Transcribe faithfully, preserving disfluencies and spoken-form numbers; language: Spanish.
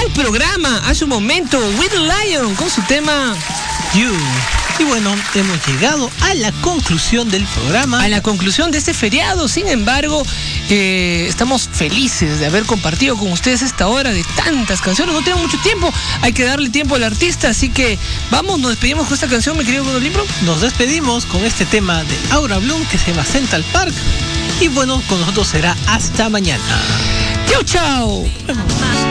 al programa hace un momento With Lion con su tema You. Y bueno, hemos llegado a la conclusión del programa. A la conclusión de este feriado. Sin embargo, eh, estamos felices de haber compartido con ustedes esta hora de tantas canciones. No tenemos mucho tiempo, hay que darle tiempo al artista. Así que vamos, nos despedimos con esta canción, mi querido Limbro. Nos despedimos con este tema de Aura Bloom que se llama Central Park. Y bueno, con nosotros será hasta mañana. Chau, chau.